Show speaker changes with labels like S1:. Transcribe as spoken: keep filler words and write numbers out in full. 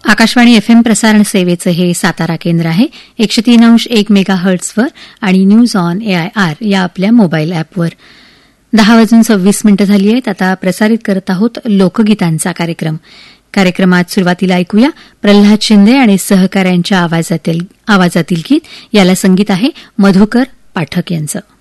S1: Akashvani FM प्रसारण सेवेचं हे सातारा केंद्र आहे. एकशे तीन अंश एक मेगा हर्ट्झवर आणि न्यूज ऑन एआयआर या आपल्या मोबाईल अॅपवर. दहा वाजून सव्वीस मिनिटं झाली आहेत. आता प्रसारित करत आहोत लोकगीतांचा कार्यक्रम. कार्यक्रमात सुरुवातीला ऐकूया प्रल्हाद शिंदे आणि सहकाऱ्यांच्या आवाजातील आवाजातील गीत. याला संगीत आहे मधुकर पाठक यांचं.